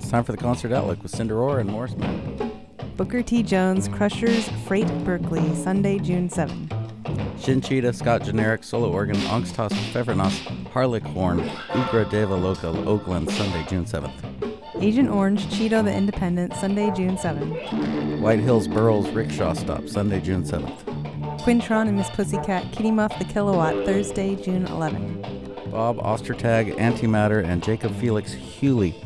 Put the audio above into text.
It's time for the Concert Outlook with Cinder Orr and Morris Mann. Booker T. Jones, Crushers, Freight, Berkeley, Sunday, June 7. Shinchita, Scott Generic, Solo Organ, Angstas Fevrenas, Harlechorn, Ugra Deva Local, Oakland, Sunday, June 7th. Agent Orange, Cheeto the Independent, Sunday, June 7. White Hills Burroughs Rickshaw Stop, Sunday, June 7th. Quintron and Miss Pussycat, Kitty Muff the Kilowatt, Thursday, June 11. Bob Ostertag, Antimatter, and Jacob Felix Hewley,